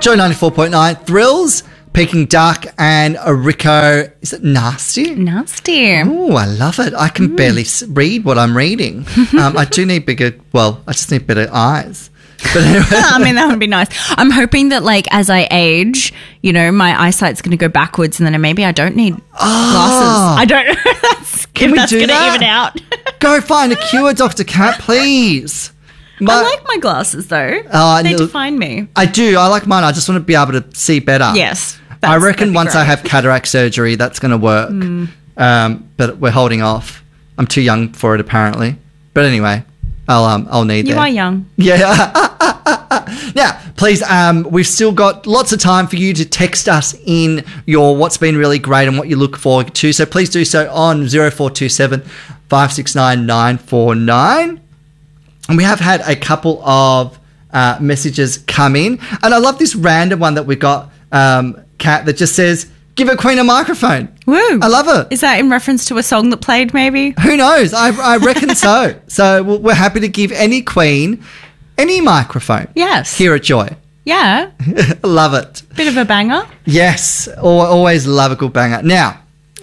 Joy 94.9 Thrills, Peking Duck and Rico. Is it Nasty? Nasty. Oh, I love it. I can barely read what I'm reading. I do need I just need better eyes. But anyway. I mean, that would be nice. I'm hoping that, like, as I age, you know, my eyesight's going to go backwards and then maybe I don't need glasses. I don't know. Can we that's do going to that? even out. Go find a cure, Dr. Cat, please. I like my glasses, though. They define me. I do. I like mine. I just want to be able to see better. Yes. I reckon once I have cataract surgery, that's going to work. But we're holding off. I'm too young for it, apparently. But anyway, I'll need that. You are young. Yeah. Now, please, we've still got lots of time for you to text us in your what's been really great and what you look forward to. So please do so on 0427 569 949. And we have had a couple of messages come in. And I love this random one that we got, Kat, that just says, give a queen a microphone. Woo. I love it. Is that in reference to a song that played, maybe? Who knows? I reckon so. So we're happy to give any queen any microphone. Yes. Here at Joy. Yeah. Love it. Bit of a banger. Yes. Always love a good banger. Now,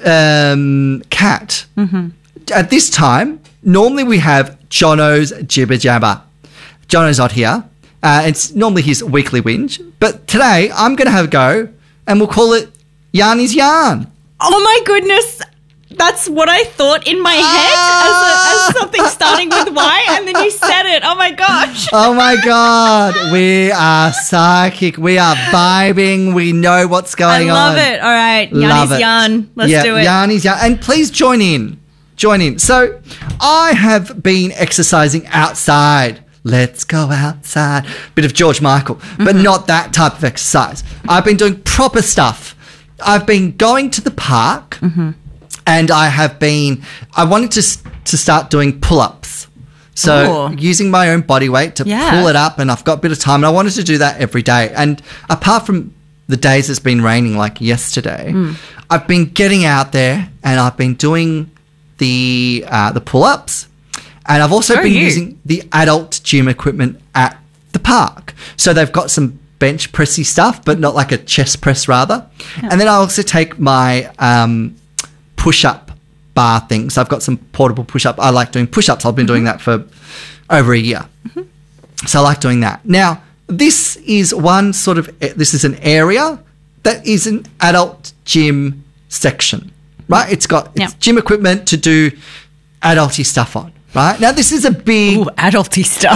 Kat, at this time, normally we have Jono's Jibber Jabber. Jono's not here. It's normally his weekly whinge. But today, I'm going to have a go, and we'll call it Yarny's Yarn. Oh, my goodness. That's what I thought in my head as something starting with Y, and then you said it. Oh, my gosh. Oh, my God. We are psychic. We are vibing. We know what's going on. I love it. All right. Yarny's Yarn. Let's do it. Yarny's Yarn. And please join in. Join in. So I have been exercising outside. Let's go outside. Bit of George Michael, but not that type of exercise. I've been doing proper stuff. I've been going to the park and I wanted to start doing pull-ups. So using my own body weight to pull it up, and I've got a bit of time and I wanted to do that every day. And apart from the days it's been raining like yesterday, I've been getting out there and I've been doing the pull-ups, and I've also been using the adult gym equipment at the park. So they've got some bench pressy stuff, but not like a chest press rather. Yeah. And then I also take my push-up bar things. I've got some portable push-up. I like doing push-ups. I've been doing that for over a year. So I like doing that. Now, this is this is an area that is an adult gym section. Right? It's got gym equipment to do adulty stuff on. Right? Now, this is a big... Ooh, adulty stuff.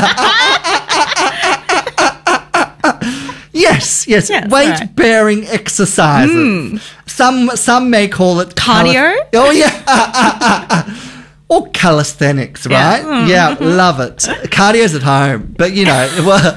Yes, weight-bearing exercises. Some may call it... Cardio? Oh, yeah. Or calisthenics, right? Yeah, love it. Cardio's at home, but, you know...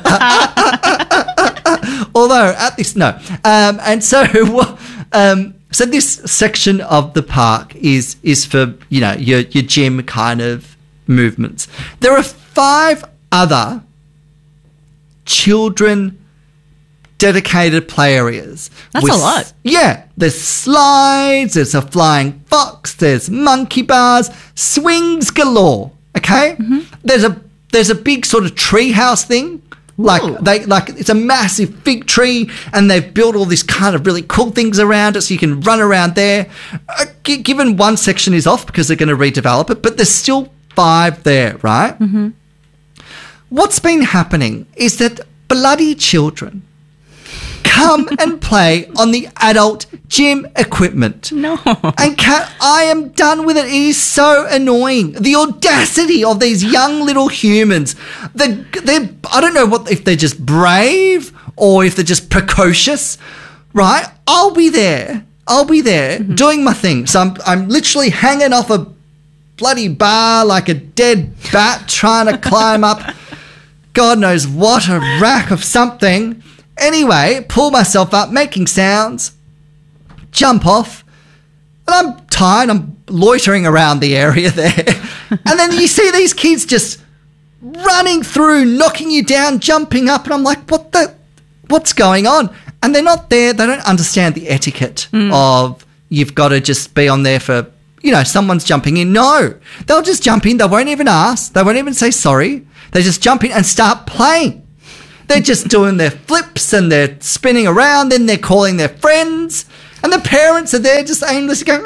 although, at this... No. And so... So this section of the park is for, you know, your gym kind of movements. There are 5 other children dedicated play areas. That's a lot. Yeah. There's slides, there's a flying fox, there's monkey bars, swings galore. Okay? There's a big sort of tree house thing. It's a massive fig tree, and they've built all these kind of really cool things around it, so you can run around there. Given one section is off because they're going to redevelop it, but there's still 5 there, right? What's been happening is that bloody children come and play on the adult gym equipment. No. And Kat, I am done with it. It is so annoying. The audacity of these young little humans. I don't know if they're just brave or if they're just precocious, right? I'll be there doing my thing. So I'm literally hanging off a bloody bar like a dead bat trying to climb up God knows what, a rack of something. Anyway, pull myself up, making sounds, jump off, and I'm tired. I'm loitering around the area there. And then you see these kids just running through, knocking you down, jumping up, and I'm like, what's going on? And they're not there. They don't understand the etiquette of you've got to just be on there for, someone's jumping in. No, they'll just jump in. They won't even ask. They won't even say sorry. They just jump in and start playing. They're just doing their flips and they're spinning around. Then they're calling their friends. And the parents are there just aimlessly going,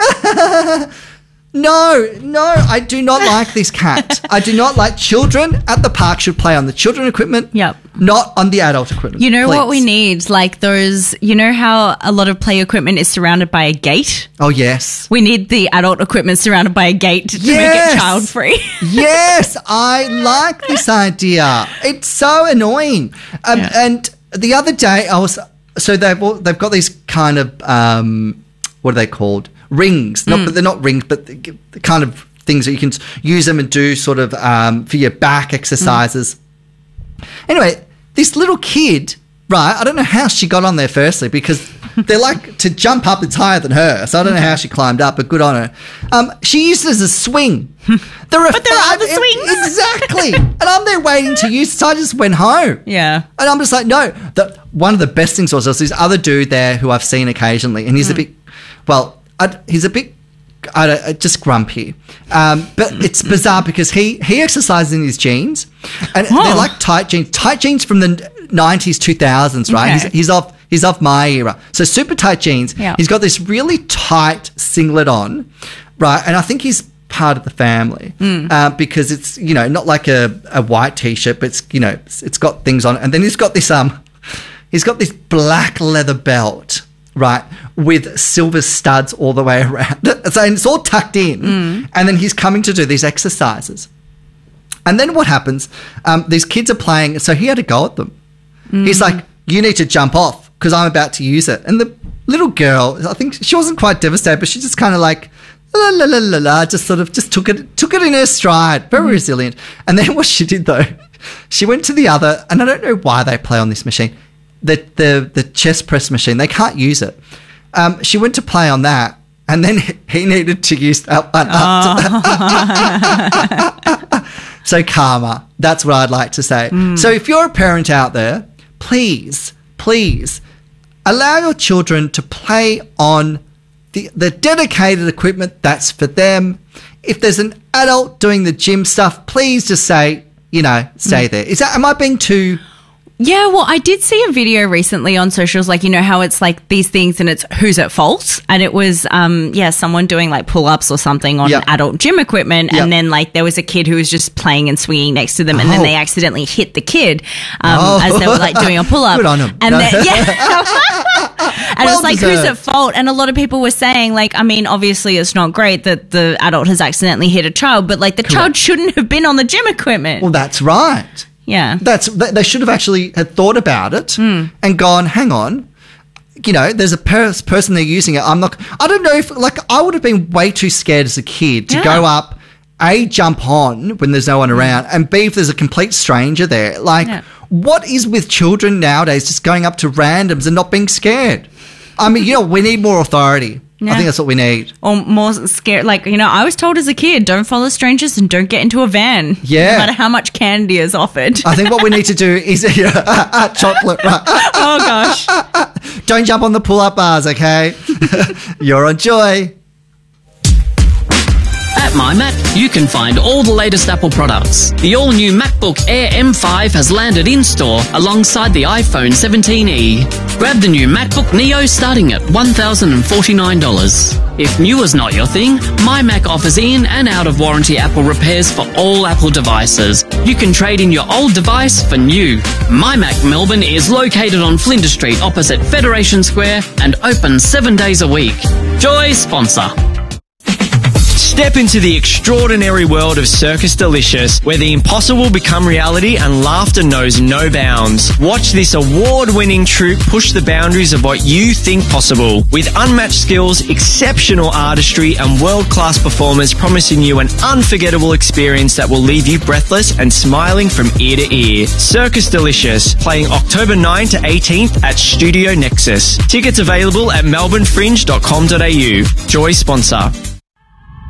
No, I do not like this cat. I do not like children at the park should play on the children equipment, Yep. not on the adult equipment. You know please. what we need? Like those, you know how a lot of play equipment is surrounded by a gate? Oh, yes. We need the adult equipment surrounded by a gate to make it child free. Yes, I like this idea. It's so annoying. And the other day they've got these kind of, what are they called? Rings. They're not rings, but the kind of things that you can use them and do sort of for your back exercises. Anyway, this little kid, right, I don't know how she got on there firstly because they're like to jump up, it's higher than her. So I don't know how she climbed up, but good on her. She used it as a swing. But there are other swings. Exactly. And I'm there waiting to use it, so I just went home. Yeah. And I'm just like, no. One of the best things was there's this other dude there who I've seen occasionally, and he's a bit, he's a bit just grumpy. But it's bizarre because he exercises in his jeans, and they're like tight jeans from the 90s, 2000s, right? Okay. He's off my era. So super tight jeans. Yeah. He's got this really tight singlet on, right? And I think he's part of the family because it's, not like a white T-shirt, but it's got things on it. And then he's got this black leather belt, right, with silver studs all the way around. So it's all tucked in. And then he's coming to do these exercises. And then what happens, these kids are playing, so he had a go at them. He's like, you need to jump off because I'm about to use it. And the little girl, I think she wasn't quite devastated, but she just kind of like, la, la, la, la, la, just took it in her stride. Very resilient. And then what she did though, she went to the other, and I don't know why they play on this machine, the chest press machine. They can't use it. She went to play on that, and then he needed to use that one. So karma. That's what I'd like to say. So if you're a parent out there, please allow your children to play on the dedicated equipment that's for them. If there's an adult doing the gym stuff, please just say, stay there. Am I being too... Yeah, well, I did see a video recently on socials, like, how it's like these things and it's who's at fault. And it was, someone doing like pull-ups or something on adult gym equipment. And then like there was a kid who was just playing and swinging next to them. And then they accidentally hit the kid as they were like doing a pull-up. Good on them. And then, and it's like, who's at fault? And a lot of people were saying like, I mean, obviously it's not great that the adult has accidentally hit a child, but like the child shouldn't have been on the gym equipment. Well, that's right. Yeah. They should have actually had thought about it and gone, hang on, there's a person there using it. I don't know if, like, I would have been way too scared as a kid to go up, A, jump on when there's no one around, and B, if there's a complete stranger there. Like, what is with children nowadays just going up to randoms and not being scared? I mean, we need more authority. Yeah. I think that's what we need. Or more scared. Like, I was told as a kid, don't follow strangers and don't get into a van. Yeah. No matter how much candy is offered. I think what we need to do is chocolate. Right? Oh, gosh. Don't jump on the pull-up bars, okay? You're on Joy. At MyMac, you can find all the latest Apple products. The all-new MacBook Air M5 has landed in-store alongside the iPhone 17e. Grab the new MacBook Neo starting at $1,049. If new is not your thing, MyMac offers in and out-of-warranty Apple repairs for all Apple devices. You can trade in your old device for new. MyMac Melbourne is located on Flinders Street opposite Federation Square and open 7 days a week. Joy sponsor. Step into the extraordinary world of Circus Delicious, where the impossible become reality and laughter knows no bounds. Watch this award-winning troupe push the boundaries of what you think possible. With unmatched skills, exceptional artistry, and world-class performers promising you an unforgettable experience that will leave you breathless and smiling from ear to ear. Circus Delicious, playing October 9 to 18th at Studio Nexus. Tickets available at melbournefringe.com.au. Joy sponsor.